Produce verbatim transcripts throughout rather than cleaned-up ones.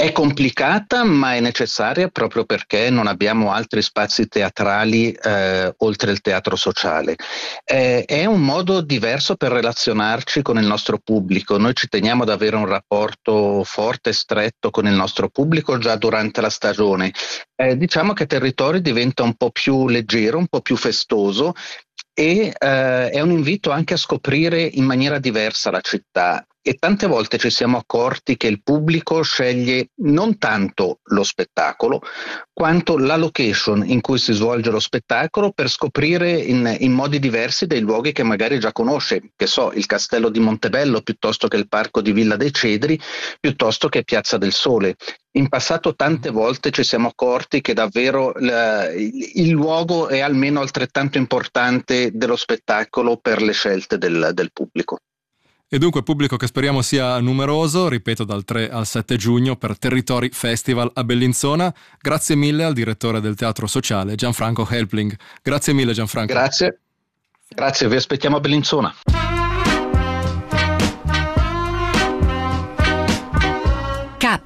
È complicata, ma è necessaria proprio perché non abbiamo altri spazi teatrali eh, oltre il teatro sociale. Eh, è un modo diverso per relazionarci con il nostro pubblico. Noi ci teniamo ad avere un rapporto forte e stretto con il nostro pubblico già durante la stagione. Eh, diciamo che Territori diventa un po' più leggero, un po' più festoso e eh, è un invito anche a scoprire in maniera diversa la città. E tante volte ci siamo accorti che il pubblico sceglie non tanto lo spettacolo, quanto la location in cui si svolge lo spettacolo per scoprire in, in modi diversi dei luoghi che magari già conosce, che so, il Castello di Montebello piuttosto che il Parco di Villa dei Cedri, piuttosto che Piazza del Sole. In passato tante volte ci siamo accorti che davvero la, il, il luogo è almeno altrettanto importante dello spettacolo per le scelte del, del pubblico. E dunque pubblico che speriamo sia numeroso, ripeto, dal tre al sette giugno per Territori Festival a Bellinzona. Grazie mille al direttore del Teatro Sociale, Gianfranco Helpling. Grazie mille Gianfranco. Grazie, grazie, vi aspettiamo a Bellinzona. K.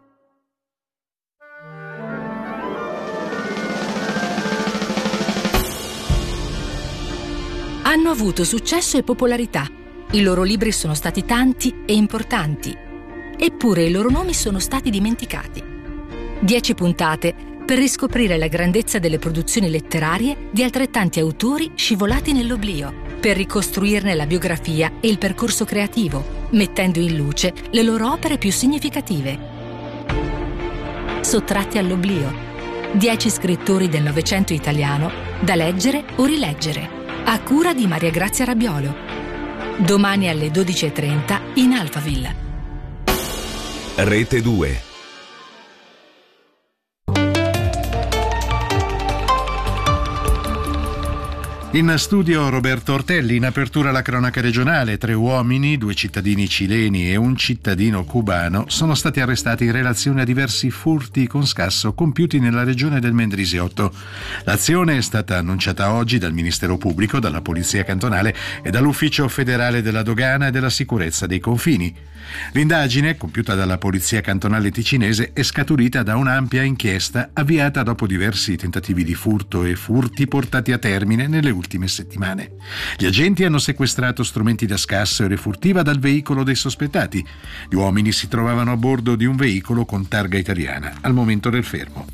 Hanno avuto successo e popolarità. I loro libri sono stati tanti e importanti, eppure i loro nomi sono stati dimenticati. Dieci puntate per riscoprire la grandezza delle produzioni letterarie di altrettanti autori scivolati nell'oblio, per ricostruirne la biografia e il percorso creativo, mettendo in luce le loro opere più significative. Sottratti all'oblio. Dieci scrittori del Novecento italiano da leggere o rileggere, a cura di Maria Grazia Rabiolo. Domani alle dodici e trenta in Alphaville. Rete due. In studio Roberto Ortelli. In apertura la cronaca regionale. Tre uomini, due cittadini cileni e un cittadino cubano sono stati arrestati in relazione a diversi furti con scasso compiuti nella regione del Mendrisiotto. L'azione è stata annunciata oggi dal Ministero Pubblico, dalla Polizia Cantonale e dall'Ufficio Federale della Dogana e della Sicurezza dei Confini. L'indagine, compiuta dalla Polizia Cantonale ticinese, è scaturita da un'ampia inchiesta avviata dopo diversi tentativi di furto e furti portati a termine nelle ultime settimane. Gli agenti hanno sequestrato strumenti da scasso e refurtiva dal veicolo dei sospettati. Gli uomini si trovavano a bordo di un veicolo con targa italiana al momento del fermo.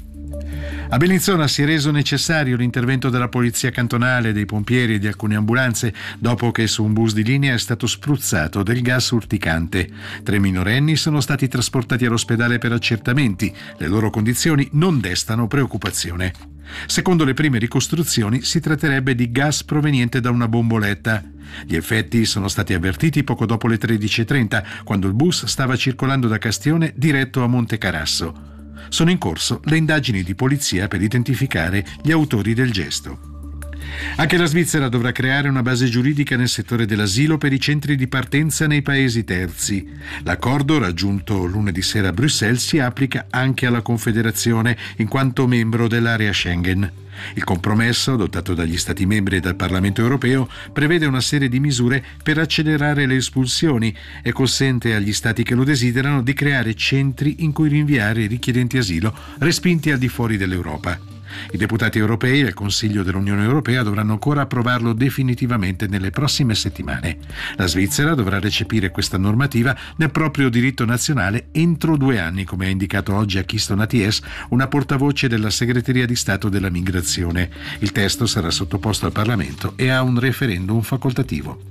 A Bellinzona si è reso necessario l'intervento della Polizia Cantonale, dei pompieri e di alcune ambulanze dopo che su un bus di linea è stato spruzzato del gas urticante. Tre minorenni sono stati trasportati all'ospedale per accertamenti. Le loro condizioni non destano preoccupazione. Secondo le prime ricostruzioni si tratterebbe di gas proveniente da una bomboletta. Gli effetti sono stati avvertiti poco dopo le tredici e trenta, quando il bus stava circolando da Castione diretto a Monte Carasso. Sono in corso le indagini di polizia per identificare gli autori del gesto. Anche la Svizzera dovrà creare una base giuridica nel settore dell'asilo per i centri di partenza nei paesi terzi. L'accordo raggiunto lunedì sera a Bruxelles si applica anche alla Confederazione in quanto membro dell'area Schengen. Il compromesso, adottato dagli Stati membri e dal Parlamento europeo, prevede una serie di misure per accelerare le espulsioni e consente agli Stati che lo desiderano di creare centri in cui rinviare i richiedenti asilo respinti al di fuori dell'Europa. I deputati europei e il Consiglio dell'Unione Europea dovranno ancora approvarlo definitivamente nelle prossime settimane. La Svizzera dovrà recepire questa normativa nel proprio diritto nazionale entro due anni, come ha indicato oggi a Keystone A T S una portavoce della Segreteria di Stato della Migrazione. Il testo sarà sottoposto al Parlamento e a un referendum facoltativo.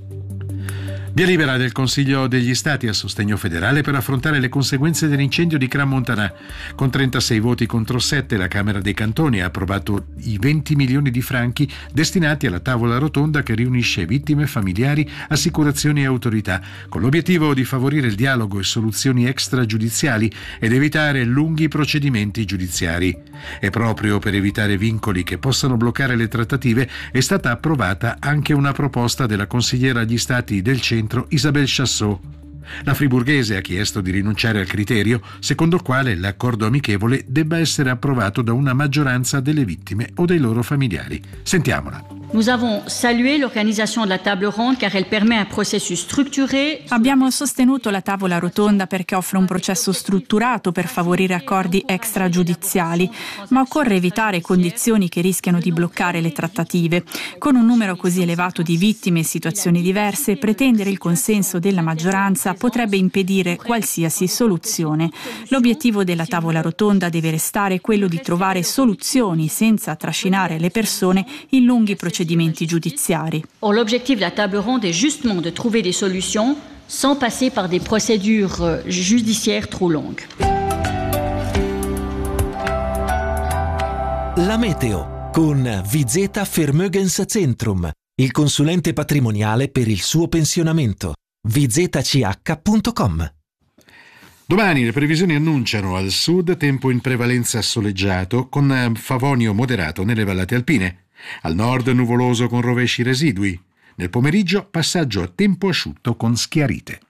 Via libera del Consiglio degli Stati a sostegno federale per affrontare le conseguenze dell'incendio di Crans-Montana. Con trentasei voti contro sette la Camera dei Cantoni ha approvato i venti milioni di franchi destinati alla tavola rotonda che riunisce vittime, familiari, assicurazioni e autorità, con l'obiettivo di favorire il dialogo e soluzioni extragiudiziali ed evitare lunghi procedimenti giudiziari. E proprio per evitare vincoli che possano bloccare le trattative è stata approvata anche una proposta della consigliera agli Stati del Centro Isabelle Chassot. La friburghese ha chiesto di rinunciare al criterio secondo il quale l'accordo amichevole debba essere approvato da una maggioranza delle vittime o dei loro familiari. Sentiamola. Nous avons salué l'organisation de la table ronde car elle permet un processus structuré. Abbiamo sostenuto la tavola rotonda perché offre un processo strutturato per favorire accordi extragiudiziali, ma occorre evitare condizioni che rischiano di bloccare le trattative. Con un numero così elevato di vittime e situazioni diverse, pretendere il consenso della maggioranza potrebbe impedire qualsiasi soluzione. L'obiettivo della tavola rotonda deve restare quello di trovare soluzioni senza trascinare le persone in lunghi procedimenti giudiziari. Or, l'objectif de la table ronde est justement de trouver des solutions sans passer par des procédures judiciaires trop longues. La meteo con Vizeta Vermögenszentrum, il consulente patrimoniale per il suo pensionamento. vizetac punto com. Domani le previsioni annunciano al sud tempo in prevalenza soleggiato con favonio moderato nelle vallate alpine. Al nord nuvoloso con rovesci residui. Nel pomeriggio passaggio a tempo asciutto con schiarite.